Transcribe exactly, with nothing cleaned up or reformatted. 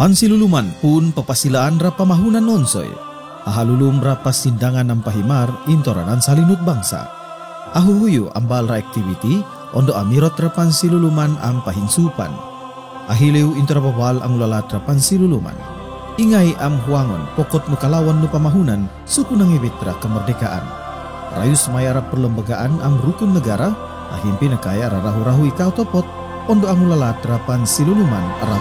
Pansiluluman pun papasilaan ra pamahunan nonsoy. Ahalulum ra pasindangan ng pahimar intoranan salinut bangsa. Ahuhuyo ambal ra activity ondo amirot ra pansiluluman ang pahinsupan. Ahiliw intorabawal ang lalat ra pansiluluman. Ingay am huangon pokot makalawan no pamahunan suku nang ibitra kemerdekaan. Rayus mayara perlembagaan ang rukun negara ahimpi nakaya rarahu-rahu ikaw topot ondo ang lalat ra pansiluluman ra